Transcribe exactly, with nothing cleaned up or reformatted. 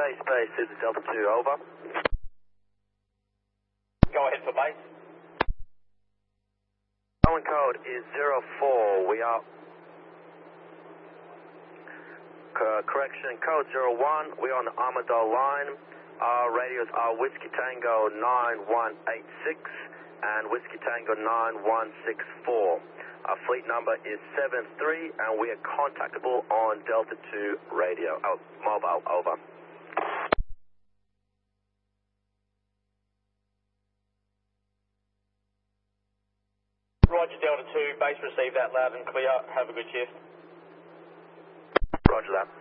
Base, base, this is Delta two, over. Go ahead for base. Island code is zero four, we are... Uh, correction, code zero one, we are on the Armadale line. Our radios are Whiskey Tango nine one eight six and Whiskey Tango nine one six four. Our fleet number is seven three and we are contactable on Delta two radio. Oh, mobile, over. Roger, Delta two, base receive that loud and clear. Have a good shift. Roger that.